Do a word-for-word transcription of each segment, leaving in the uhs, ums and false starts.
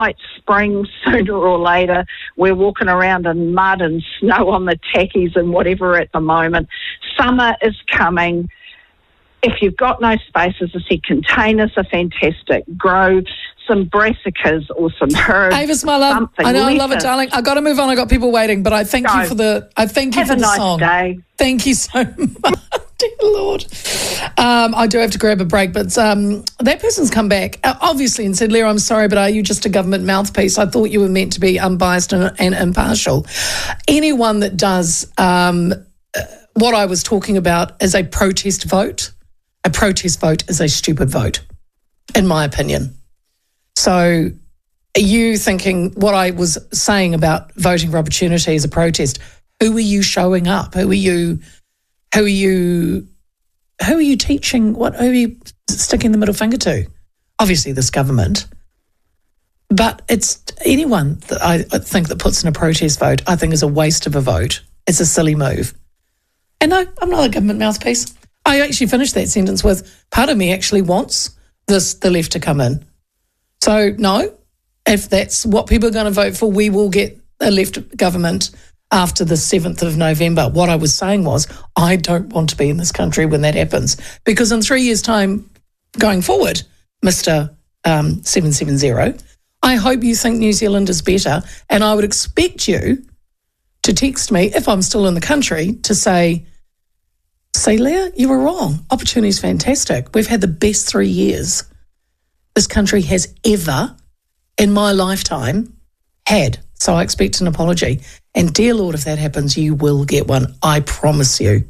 Like spring, sooner or later, we're walking around in mud and snow on the tackies and whatever at the moment. Summer is coming. If you've got no space, as I said, containers are fantastic. Grow some brassicas or some herbs. Avis, my love, something. I know, I Lettuce. love it, darling. I've got to move on. I've got people waiting, but I thank Go. you for the, I thank you Have for a the nice song. day. Thank you so much. Dear Lord. Um, I do have to grab a break, but um, that person's come back, uh, obviously, and said, Leah, I'm sorry, but are you just a government mouthpiece? I thought you were meant to be unbiased and, and impartial. Anyone that does um, uh, what I was talking about as a protest vote, a protest vote is a stupid vote, in my opinion. So are you thinking what I was saying about voting for opportunity as a protest? Who are you showing up? Who are you... Who are you? Who are you teaching? What? Who are you sticking the middle finger to? Obviously, this government, but it's anyone that I think that puts in a protest vote. I think is a waste of a vote. It's a silly move. And no, I'm not a government mouthpiece. I actually finished that sentence with part of me actually wants this the left to come in. So no, if that's what people are going to vote for, we will get a left government after the seventh of November. What I was saying was, I don't want to be in this country when that happens, because in three years' time going forward, Mister Um, seven seven zero, I hope you think New Zealand is better, and I would expect you to text me, if I'm still in the country, to say, say, Leah, you were wrong. Opportunity is fantastic. We've had the best three years this country has ever, in my lifetime, had. So I expect an apology. And dear Lord, if that happens, you will get one. I promise you.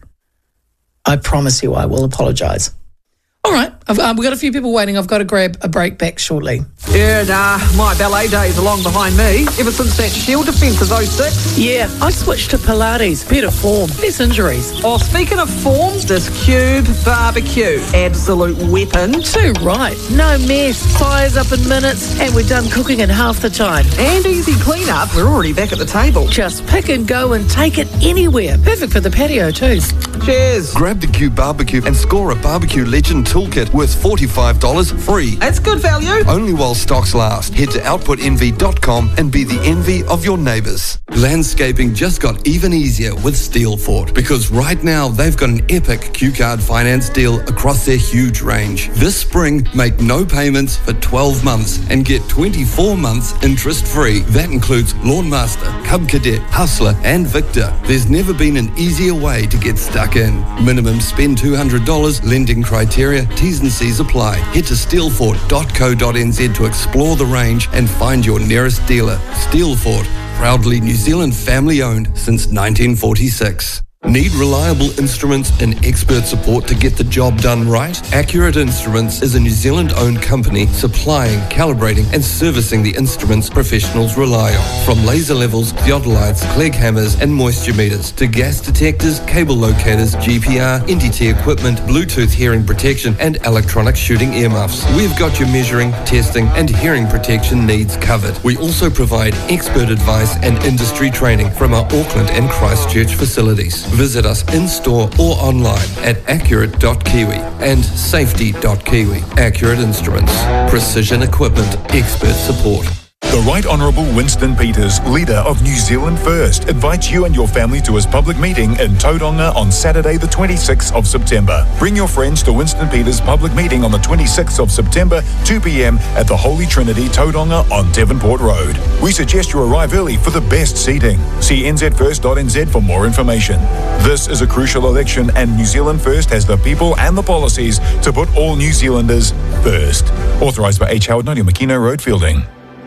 I promise you I will apologise. All right, I've, um, we've got a few people waiting. I've got to grab a break back shortly. Yeah, nah, my ballet days are long behind me. Ever since that shield defence of oh six. Yeah, I switched to Pilates. Better form, less injuries. Oh, speaking of form, this Cube barbecue. Absolute weapon. Too right. No mess. Fires up in minutes, and we're done cooking in half the time. And easy clean-up. We're already back at the table. Just pick and go and take it anywhere. Perfect for the patio too. Cheers. Grab the Cube barbecue and score a barbecue legend toolkit worth forty-five dollars free. That's good value. Only while stocks last. Head to output envy dot com and be the envy of your neighbours. Landscaping just got even easier with Steelfort, because right now they've got an epic Q-Card finance deal across their huge range. This spring, make no payments for twelve months and get twenty-four months interest-free. That includes Lawnmaster, Cub Cadet, Hustler and Victor. There's never been an easier way to get stuck in. Minimum spend two hundred dollars, lending criteria, T's and C's apply. Head to steelfort dot co dot n z to explore the range and find your nearest dealer. Steelfort, proudly New Zealand family owned since nineteen forty-six. Need reliable instruments and expert support to get the job done right? Accurate Instruments is a New Zealand-owned company supplying, calibrating and servicing the instruments professionals rely on. From laser levels, theodolites, Clegg hammers and moisture meters to gas detectors, cable locators, G P R, N D T equipment, Bluetooth hearing protection and electronic shooting earmuffs. We've got your measuring, testing and hearing protection needs covered. We also provide expert advice and industry training from our Auckland and Christchurch facilities. Visit us in-store or online at accurate dot kiwi and safety dot kiwi. Accurate Instruments. Precision equipment. Expert support. The Right Honourable Winston Peters, leader of New Zealand First, invites you and your family to his public meeting in Tauranga on Saturday the twenty-sixth of September. Bring your friends to Winston Peters' public meeting on the twenty-sixth of September, two p.m. at the Holy Trinity, Tauranga on Devonport Road. We suggest you arrive early for the best seating. See n z first dot n z for more information. This is a crucial election and New Zealand First has the people and the policies to put all New Zealanders first. Authorised by H. Howard Nadia Makino Road, Fielding.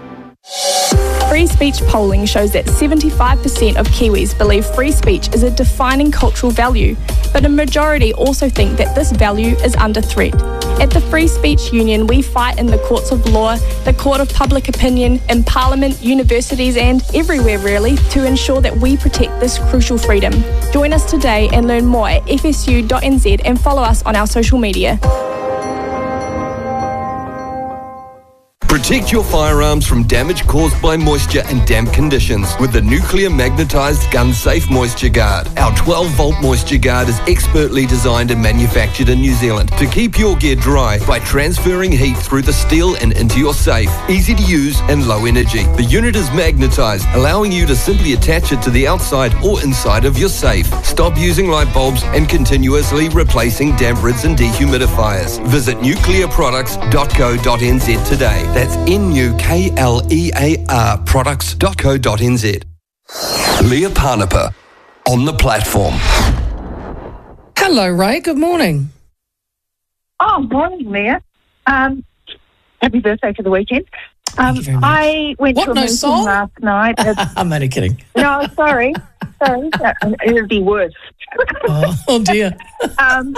Free speech polling shows that seventy-five percent of Kiwis believe free speech is a defining cultural value, but a majority also think that this value is under threat. At the Free Speech Union, we fight in the courts of law, the court of public opinion, in Parliament, universities and everywhere really to ensure that we protect this crucial freedom. Join us today and learn more at f s u dot n z and follow us on our social media. Protect your firearms from damage caused by moisture and damp conditions with the Nuclear Magnetized Gun Safe Moisture Guard. Our twelve volt Moisture Guard is expertly designed and manufactured in New Zealand to keep your gear dry by transferring heat through the steel and into your safe. Easy to use and low energy. The unit is magnetized, allowing you to simply attach it to the outside or inside of your safe. Stop using light bulbs and continuously replacing damp rids and dehumidifiers. Visit nuclear products dot co dot n z today. That's N U K L E A R products dot co dot n z. Leah Parnapa on the platform. Hello, Ray. Good morning. Oh, morning, Leah. Um, happy birthday for the weekend. Um, I went what, to a no meeting song? last night. I'm only kidding. No, sorry. sorry. It would be worse. oh, oh, dear. um,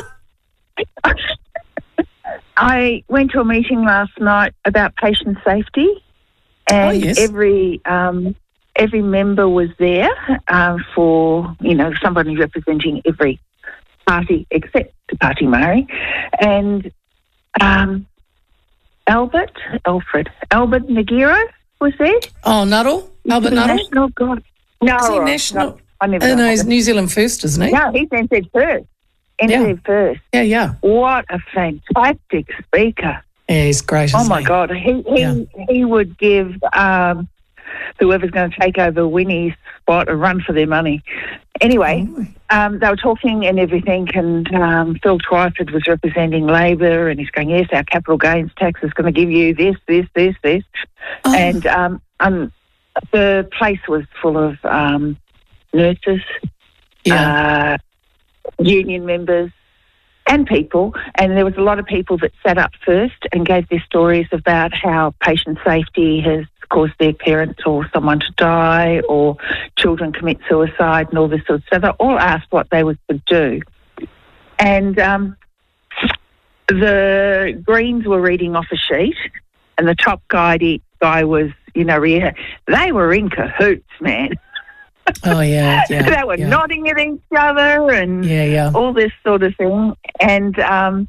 I went to a meeting last night about patient safety, and oh, yes. every um, every member was there uh, for, you know, somebody representing every party except the Party Māori. And um, Albert, Alfred, Albert Nagiro was there. Oh, Nuttall? Albert Nuttall? National God. No, is he right, national? No, I never uh, know. No, he's New Zealand First, isn't he? No, he's N Z First. N Z Yeah. First. Yeah, yeah. What a fantastic speaker. Yeah, he's great, Oh, isn't my he? God. He he, Yeah. he would give um, whoever's going to take over Winnie's spot a run for their money. Anyway, Oh. um, they were talking and everything, and um, Phil Twyford was representing Labor, and he's going, yes, our capital gains tax is going to give you this, this, this, this. Oh. And um, um, the place was full of um, nurses, Yeah. uh, union members, and people, and there was a lot of people that sat up first and gave their stories about how patient safety has caused their parents or someone to die, or children commit suicide and all this sort of stuff. So they all asked what they were to do. And um, the Greens were reading off a sheet, and the top guy, guy was, you know, they were in cahoots, man. Oh, yeah, yeah. They were yeah. nodding at each other and Yeah, yeah. all this sort of thing. And um,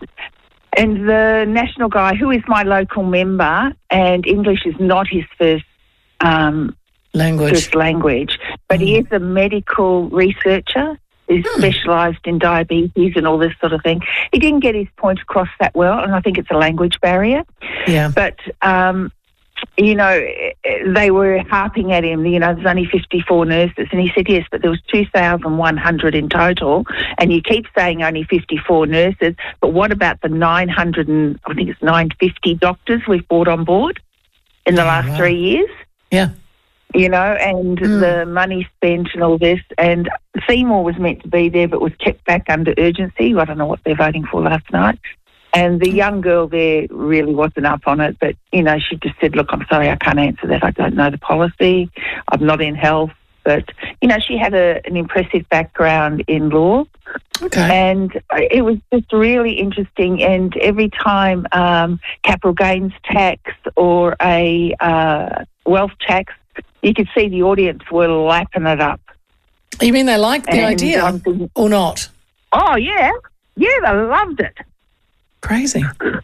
and the national guy, who is my local member, and English is not his first um, Language. first language, but he is a medical researcher. He's Hmm. specialised in diabetes and all this sort of thing. He didn't get his point across that well, and I think it's a language barrier. Yeah. But um, you know, they were harping at him, you know, there's only fifty-four nurses. And he said, yes, but there was two thousand one hundred in total. And you keep saying only fifty-four nurses, but what about the nine hundred and, I think it's nine hundred fifty doctors we've brought on board in the Oh, last wow. three years? Yeah. You know, and Mm. the money spent and all this. And Seymour was meant to be there, but was kept back under urgency. I don't know what they're voting for last night. And the young girl there really wasn't up on it, but, you know, she just said, look, I'm sorry, I can't answer that. I don't know the policy. I'm not in health. But, you know, she had a, an impressive background in law. Okay. And it was just really interesting. And every time um, capital gains tax or a uh, wealth tax, you could see the audience were lapping it up. You mean they liked the And idea I'm thinking, or not? oh, yeah. Yeah, they loved it. Crazy.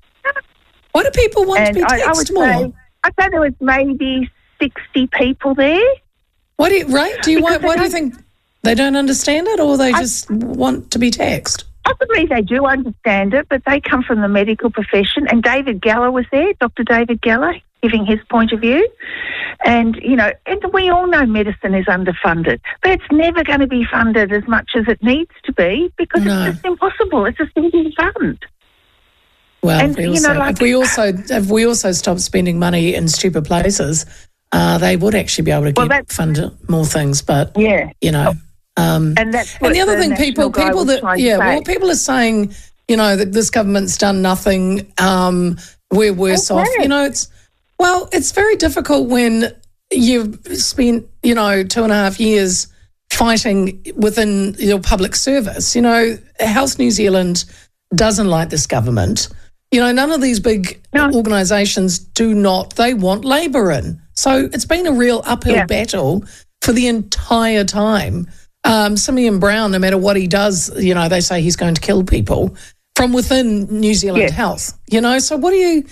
Why do people want And to be I, I would taxed more? say, I'd say there was maybe sixty people there. Why do you, Ray, do you, why, Because they why do you don't- think they don't understand it, or they I- just want to be taxed? Possibly they do understand it, but they come from the medical profession. And David Geller was there, Doctor David Geller, giving his point of view. And, you know, and we all know medicine is underfunded, but it's never going to be funded as much as it needs to be because No. it's just impossible. It's a sinking fund. Well, And, if we you also, know, like- if we also if we also stop spending money in stupid places, uh, they would actually be able to Well, get that's- fund more things. But Yeah. you know, um, And that's what and the other thing, national people guy people was that trying to yeah, say. well, people are saying, you know, that this government's done nothing. Um, we're worse off. Okay. You know, it's well, it's very difficult when you've spent, you know, two and a half years fighting within your public service. You know, Health New Zealand doesn't like this government. You know, none of these big No. organisations do not. They want Labor in. So it's been a real uphill Yeah. battle for the entire time. Um, Simeon Brown, no matter what he does, you know, they say he's going to kill people from within New Zealand Yeah. Health. You know, so what do you,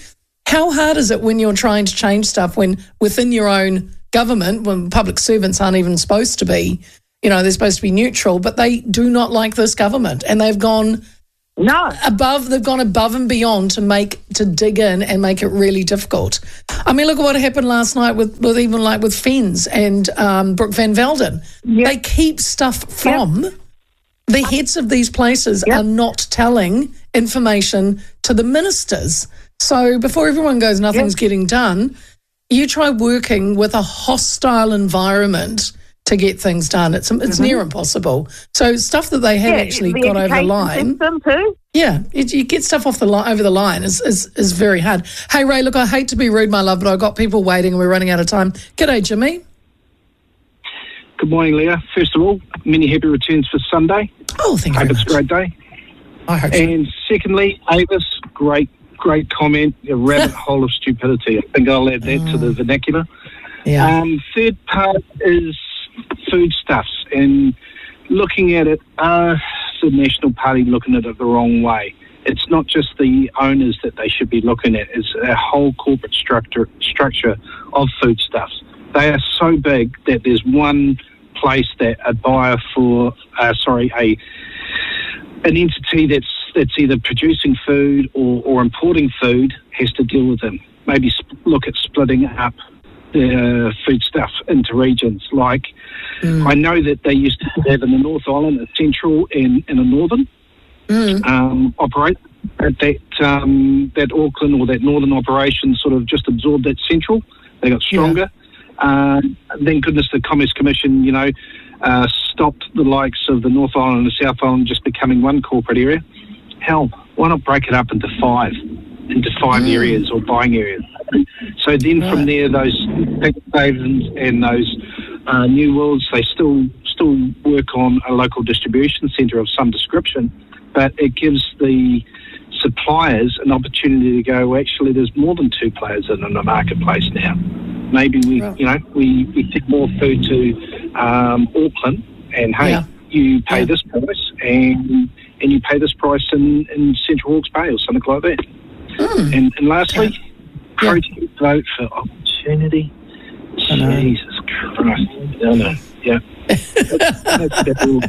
how hard is it when you're trying to change stuff when within your own government, when public servants aren't even supposed to be, you know, they're supposed to be neutral, but they do not like this government, and they've gone No. above, they've gone above and beyond to make, to dig in and make it really difficult. I mean, look at what happened last night with, with even like with Fens and um, Brooke Van Velden. Yep. They keep stuff from, Yep. the heads of these places Yep. are not telling information to the ministers. So before everyone goes, nothing's Yep. getting done, you try working with a hostile environment to get things done. It's it's Mm-hmm. near impossible. So stuff that they have Yeah, actually the got over the education line. system too. Yeah, it, you get stuff off the line, over the line is, is is very hard. Hey, Ray, look, I hate to be rude, my love, but I've got people waiting and we're running out of time. G'day, Jimmy. Good morning, Leah. First of all, many happy returns for Sunday. Oh, thank you Hope very it's a much. great day. I hope so. And secondly, Avis, great, great comment. A rabbit hole of stupidity. I think I'll add that to the vernacular. Yeah. Um, third part is foodstuffs, and looking at it, uh, the National Party looking at it the wrong way. It's not just the owners that they should be looking at, it's a whole corporate structure structure of foodstuffs. They are so big that there's one place that a buyer for, uh, sorry, a an entity that's that's either producing food or, or importing food has to deal with them. Maybe sp- look at splitting up the food stuff into regions. Like, mm. I know that they used to have in the North Island a central and, and a northern mm. um, operate. But that um, that Auckland or that northern operation sort of just absorbed that central. They got stronger. Yeah. Uh, thank goodness the Commerce Commission, you know, uh, stopped the likes of the North Island and the South Island just becoming one corporate area. Hell, why not break it up into five, into five mm. areas or buying areas? So then right. from there, those havens and those uh, new worlds, they still still work on a local distribution centre of some description, but it gives the suppliers an opportunity to go, well, actually, there's more than two players in the marketplace now. Maybe we, right. you know, we, we take more food to um, Auckland, and hey, yeah. you pay yeah. this price, and and you pay this price in, in Central Hawke's Bay or something like that. Mm. And, and lastly, yeah. protest vote for opportunity. Jesus Christ. I know. Yeah. that's,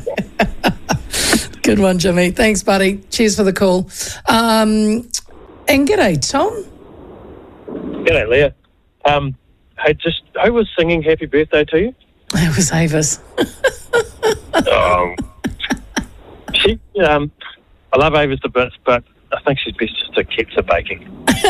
that's Good one, Jimmy. Thanks, buddy. Cheers for the call. Um, and g'day, Tom. G'day, Leah. Um, hey, just who was singing "Happy Birthday" to you? It was Avis. um, she, um, I love Avis to bits, but I think she's best just to keep to baking.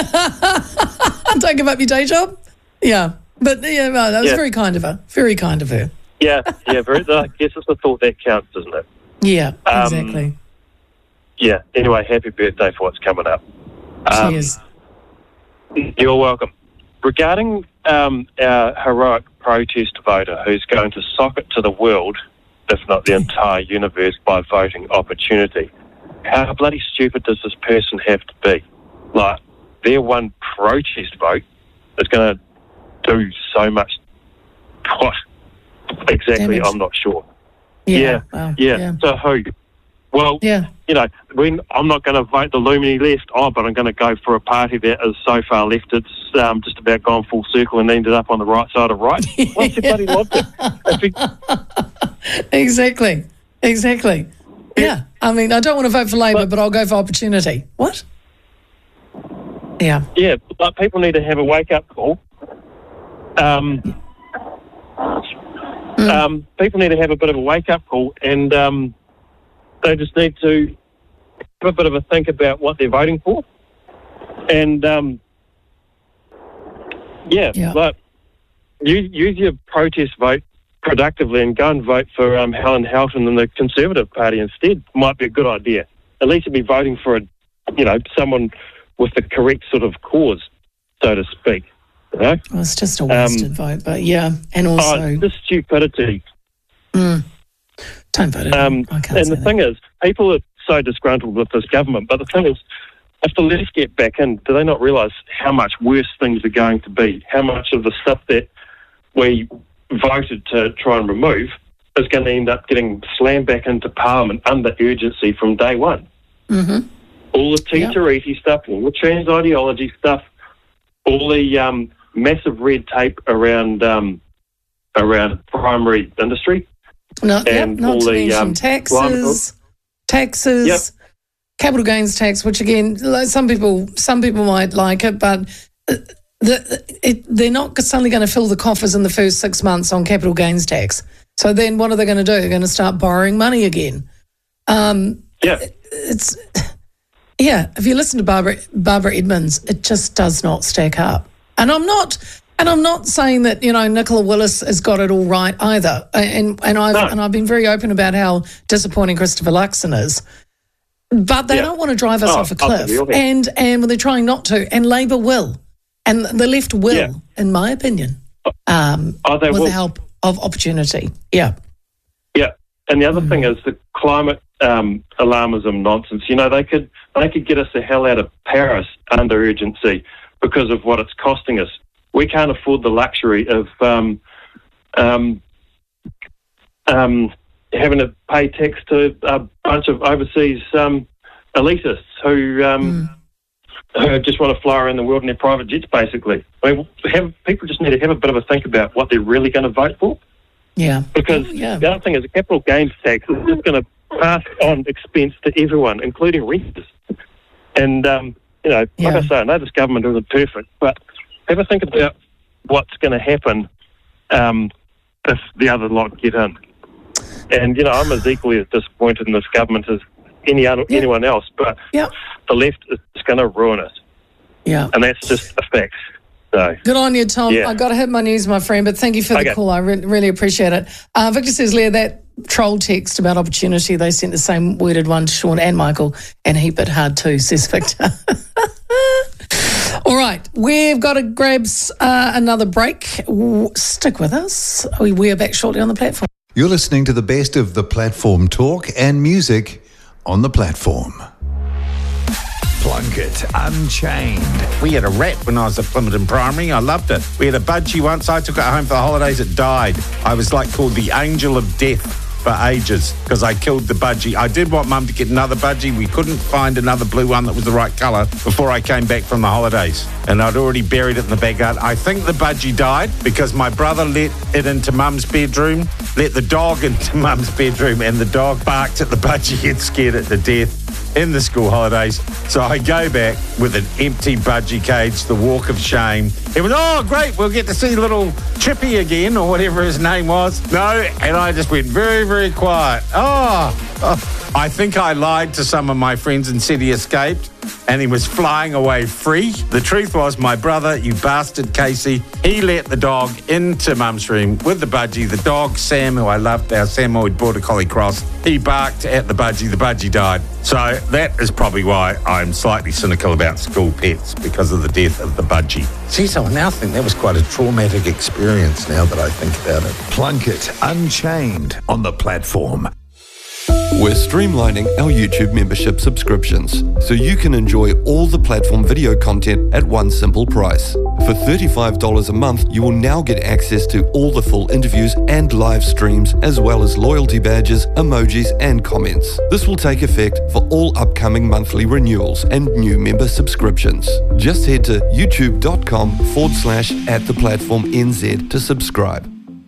Don't give up your day job. Yeah, but yeah, no, that was yeah. very kind of her. Very kind of her. Yeah, yeah. Very, I guess it's the thought that counts, isn't it? Yeah, um, exactly. Yeah. Anyway, happy birthday for what's coming up. Um, Cheers. You're welcome. Regarding um, our heroic protest voter who's going to sock it to the world, if not the entire universe, by voting opportunity, how bloody stupid does this person have to be? Like, their one protest vote is going to do so much. What exactly? Damage. I'm not sure. Yeah. Yeah. Wow. yeah. yeah. So who? Well, yeah. you know, when I'm not going to vote the Lumini left, oh, but I'm going to go for a party that is so far left it's um, just about gone full circle and ended up on the right side of right. What's your bloody logic? Exactly. Exactly. Yeah. yeah. I mean, I don't want to vote for Labor, but, but I'll go for opportunity. What? Yeah. Yeah, but people need to have a wake-up call. Um, mm. um, people need to have a bit of a wake-up call, and um, they just need to have a bit of a think about what they're voting for. And, um, yeah, yeah. like, use, use your protest vote productively and go and vote for um, Helen Houghton and the Conservative Party instead. Might be a good idea. At least you'll be voting for, a, you know, someone with the correct sort of cause, so to speak. You know? Well, it's just a wasted um, vote, but yeah, and also... Oh, this stupidity. Mm. Don't vote um, I can't And say the that. thing is, people are so disgruntled with this government, but the thing is, if the left get back in, do they not realise how much worse things are going to be? How much of the stuff that we voted to try and remove is going to end up getting slammed back into Parliament under urgency from day one? Mm-hmm. All the T-Tariti yep. stuff, all the trans ideology stuff, all the um, massive red tape around um, around primary industry. No, yep, and not all to the mention um, taxes, taxes, Yep. capital gains tax, which again, like some people, some people might like it, but uh, the, it, they're not suddenly going to fill the coffers in the first six months on capital gains tax. So then, what are they going to do? They're going to start borrowing money again. Um, Yeah. it's yeah. If you listen to Barbara Barbara Edmonds, it just does not stack up. And I'm not. And I'm not saying that, you know, Nicola Willis has got it all right either. And and I've No. and I've been very open about how disappointing Christopher Luxon is. But they Yeah. don't want to drive us Oh, off a I'll cliff. give you that. And and they're trying not to. And Labor will. And the left will, Yeah. in my opinion, um, Oh, they with will. the help of opportunity. Yeah. Yeah, and the other Mm. thing is the climate um, alarmism nonsense. You know, they could they could get us the hell out of Paris under urgency because of what it's costing us. We can't afford the luxury of um, um, um, having to pay tax to a bunch of overseas um, elitists who um, Mm. who just want to fly around the world in their private jets, basically. I mean, have, people just need to have a bit of a think about what they're really going to vote for. Yeah. Because Oh, yeah. the other thing is, a capital gains tax is just going to pass on expense to everyone, including renters. And, um, you know, Yeah. like I say, I know this government isn't perfect, but have a think about what's going to happen um, if the other lot get in. And, you know, I'm as equally as disappointed in this government as any other, Yeah. anyone else, but Yeah. the left is going to ruin it. Yeah. And that's just a fact. So, Good on you, Tom. Yeah. I got to hit my knees, my friend, but thank you for the Okay. call. I re- really appreciate it. Uh, Victor says, Leah, that troll text about opportunity, they sent the same worded one to Sean and Michael, and he bit hard too, says Victor. All right, we've got to grab uh, another break. W- Stick with us. We, we are back shortly on the platform. You're listening to the best of the platform talk and music on the platform. Plunkett Unchained. We had a rat when I was at Plympton Primary. I loved it. We had a budgie once. I took it home for the holidays. It died. I was like called the angel of death for ages because I killed the budgie. I did want Mum to get another budgie. We couldn't find another blue one that was the right colour before I came back from the holidays. And I'd already buried it in the backyard. I think the budgie died because my brother let it into Mum's bedroom, let the dog into Mum's bedroom, and the dog barked at the budgie and scared it to death in the school holidays. So I go back with an empty budgie cage, the walk of shame. It was, oh, great, we'll get to see little Chippy again, or whatever his name was. No, and I just went very, very quiet. Oh, oh. I think I lied to some of my friends and said he escaped and he was flying away free. The truth was, my brother, you bastard Casey, he let the dog into Mum's room with the budgie. The dog, Sam, who I loved, our Samoyed Border Collie Cross, he barked at the budgie. The budgie died. So that is probably why I'm slightly cynical about school pets, because of the death of the budgie. See, so I now think that was quite a traumatic experience now that I think about it. Plunkett Unchained on the platform. We're streamlining our YouTube membership subscriptions so you can enjoy all the platform video content at one simple price. For thirty-five dollars a month, you will now get access to all the full interviews and live streams, as well as loyalty badges, emojis, and comments. This will take effect for all upcoming monthly renewals and new member subscriptions. Just head to youtube.com forward slash at the platform NZ to subscribe.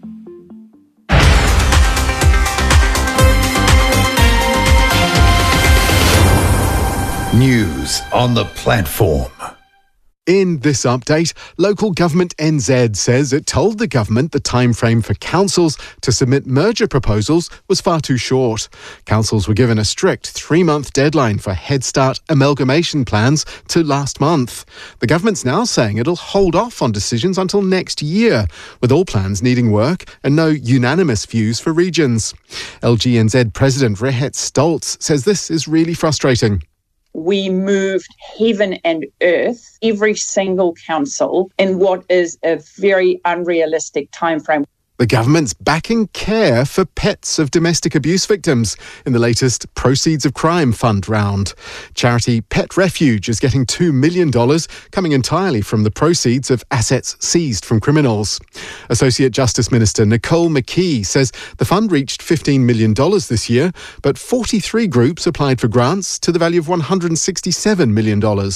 News on the platform. In this update, Local Government N Z says it told the government the timeframe for councils to submit merger proposals was far too short. Councils were given a strict three-month deadline for Head Start amalgamation plans to last month. The government's now saying it'll hold off on decisions until next year, with all plans needing work and no unanimous views for regions. L G N Z President Rehet Stoltz says this is really frustrating. We moved heaven and earth, every single council, in what is a very unrealistic timeframe. The government's backing care for pets of domestic abuse victims in the latest Proceeds of Crime Fund round. Charity Pet Refuge is getting two million dollars, coming entirely from the proceeds of assets seized from criminals. Associate Justice Minister Nicole McKee says the fund reached fifteen million dollars this year, but forty-three groups applied for grants to the value of one hundred sixty-seven million dollars.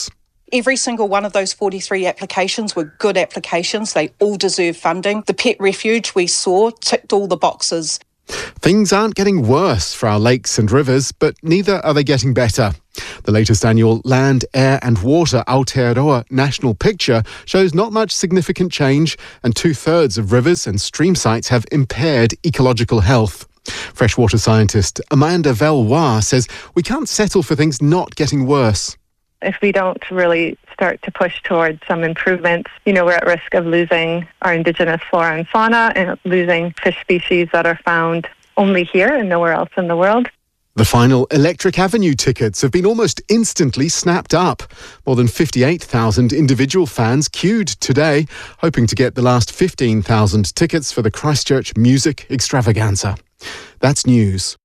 Every single one of those forty-three applications were good applications. They all deserve funding. The pet refuge we saw ticked all the boxes. Things aren't getting worse for our lakes and rivers, but neither are they getting better. The latest annual Land, Air and Water Aotearoa National Picture shows not much significant change, and two-thirds of rivers and stream sites have impaired ecological health. Freshwater scientist Amanda Valois says we can't settle for things not getting worse. If we don't really start to push towards some improvements, you know, we're at risk of losing our indigenous flora and fauna and losing fish species that are found only here and nowhere else in the world. The final Electric Avenue tickets have been almost instantly snapped up. More than fifty-eight thousand individual fans queued today, hoping to get the last fifteen thousand tickets for the Christchurch Music Extravaganza. That's news.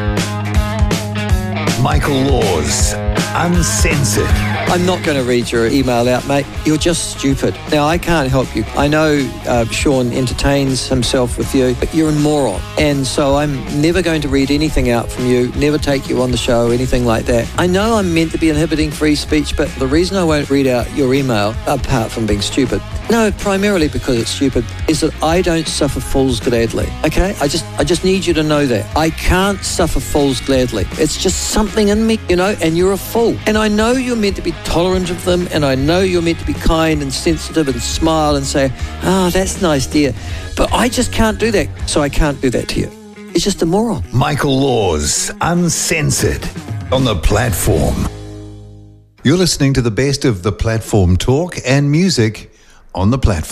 Michael Laws, Uncensored. I'm not going to read your email out, mate. You're just stupid. Now, I can't help you. I know uh, Sean entertains himself with you, but you're a moron. And so I'm never going to read anything out from you, never take you on the show, anything like that. I know I'm meant to be inhibiting free speech, but the reason I won't read out your email, apart from being stupid, no, primarily because it's stupid, is that I don't suffer fools gladly, okay? I just I just need you to know that. I can't suffer fools gladly. It's just something in me, you know, and you're a fool. And I know you're meant to be tolerant of them, and I know you're meant to be kind and sensitive and smile and say, oh, that's nice, dear. But I just can't do that, so I can't do that to you. It's just a moron. Michael Laws, Uncensored, on the platform. You're listening to the best of the platform talk and music on the platform.